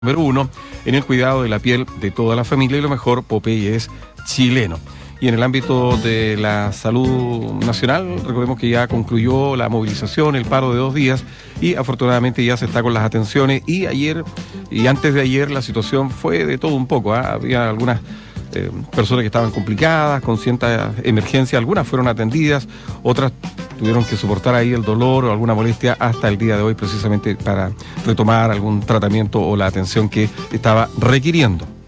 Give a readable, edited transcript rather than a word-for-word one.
Número uno en el cuidado de la piel de toda la familia y lo mejor, Popeye es chileno. Y en el ámbito de la salud nacional, recordemos que ya concluyó la movilización, el paro de 2 días y afortunadamente ya se está con las atenciones y ayer y antes de ayer la situación fue de todo un poco, ¿eh? Había algunas personas que estaban complicadas, con cierta emergencia, algunas fueron atendidas, otras tuvieron que soportar ahí el dolor o alguna molestia hasta el día de hoy precisamente para retomar algún tratamiento o la atención que estaba requiriendo.